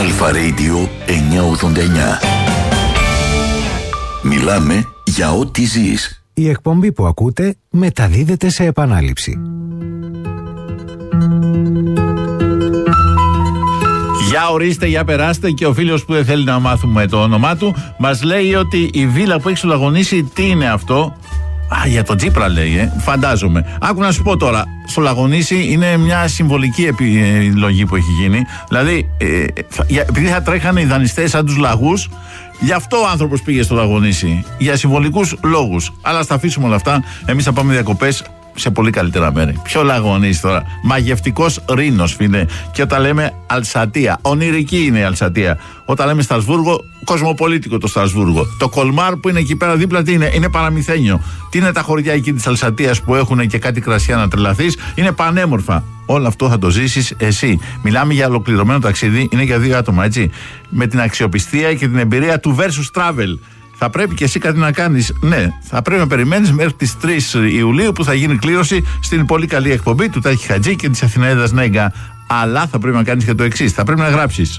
Αλφα Radio 989. Μιλάμε για ό,τι ζεις. Η εκπομπή που ακούτε μεταδίδεται σε επανάληψη. Για ορίστε, για περάστε. Και ο φίλος που δεν θέλει να μάθουμε το όνομά του μας λέει ότι η βίλα που έχει στο Λαγονήσι, τι είναι αυτό? Για τον Τσίπρα λέει, φαντάζομαι. Άκου να σου πω τώρα, στο Λαγονήσι είναι μια συμβολική επιλογή που έχει γίνει. Δηλαδή, επειδή θα τρέχανε οι δανειστές σαν τους λαγούς, γι' αυτό ο άνθρωπος πήγε στο Λαγονήσι. Για συμβολικούς λόγους. Αλλά ας τα αφήσουμε όλα αυτά. Εμείς θα πάμε διακοπές σε πολύ καλύτερα μέρη. Ποιο Λαγονήσι τώρα? Μαγευτικός Ρήνος, φίλε. Και όταν λέμε Αλσατία, ονειρική είναι η Αλσατία. Όταν λέμε Στρασβούργο, κοσμοπολίτικο το Στρασβούργο. Το Κολμάρ που είναι εκεί πέρα δίπλα, τι είναι? Είναι παραμυθένιο. Τι είναι τα χωριά εκεί της Αλσατίας που έχουν και κάτι κρασιά να τρελαθείς? Είναι πανέμορφα. Όλο αυτό θα το ζήσεις εσύ. Μιλάμε για ολοκληρωμένο ταξίδι, είναι για 2 άτομα, έτσι. Με την αξιοπιστία και την εμπειρία του Versus Travel. Θα πρέπει και εσύ κάτι να κάνεις. Ναι, θα πρέπει να περιμένεις μέχρι τις 3 Ιουλίου που θα γίνει κλήρωση στην πολύ καλή εκπομπή του Τάκη Χατζή και της Αθηναίδας Νέγκα. Αλλά θα πρέπει να κάνεις και το εξής. Θα πρέπει να γράψεις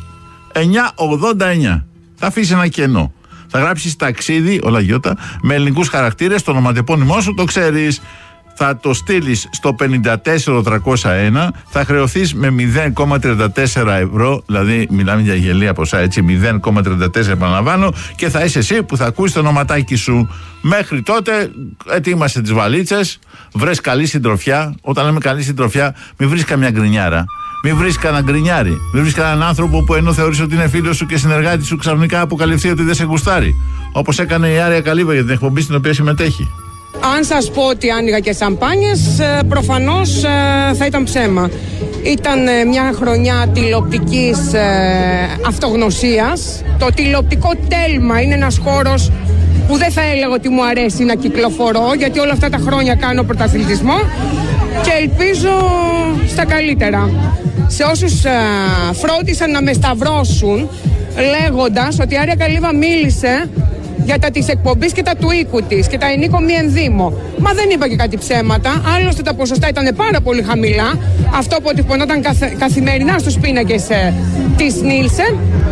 989. Θα αφήσεις ένα κενό. Θα γράψεις ταξίδι, όλα γιώτα, με ελληνικούς χαρακτήρες, το ονοματεπώνυμό σου το ξέρεις. Θα το στείλεις στο 54301, θα χρεωθείς με 0,34 ευρώ, δηλαδή μιλάμε για γελία ποσά, έτσι, 0,34 επαναλαμβάνω, και θα είσαι εσύ που θα ακούσεις το ονοματάκι σου. Μέχρι τότε ετοίμασε τις βαλίτσες, βρες καλή συντροφιά. Όταν λέμε καλή συντροφιά, μην βρεις καμιά γκρινιάρα. Μην βρεις κανένα γκρινιάρι. Μην βρεις κανέναν άνθρωπο που ενώ θεωρείς ότι είναι φίλος σου και συνεργάτης σου, ξαφνικά αποκαλυφθεί ότι δεν σε γουστάρει. Όπως έκανε η Άρια Καλύβα για την εκπομπή στην οποία συμμετέχει. Αν σας πω ότι άνοιγα και σαμπάνιες, προφανώς θα ήταν ψέμα. Ήταν μια χρονιά τηλεοπτικής αυτογνωσίας. Το τηλεοπτικό τέλμα είναι ένας χώρος που δεν θα έλεγα ότι μου αρέσει να κυκλοφορώ, γιατί όλα αυτά τα χρόνια κάνω πρωταθλητισμό και ελπίζω στα καλύτερα. Σε όσους φρόντισαν να με σταυρώσουν λέγοντας ότι η Άρια Καλύβα μίλησε για τα της εκπομπής και τα του οίκου της και τα ενίκο μη ενδύμω. Μα δεν είπα και κάτι ψέματα, άλλωστε τα ποσοστά ήταν πάρα πολύ χαμηλά. Αυτό που αποτυπωνόταν καθημερινά στους πίνακες της Νίλσεν.